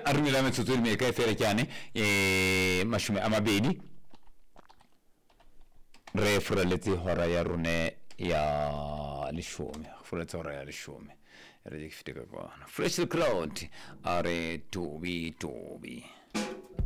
armila metsotso me ka fere kyane mashume amabedi re freletse hora ya rone ya leshome freletse hora ya leshome re di fiteka kwa fresh cloud are to be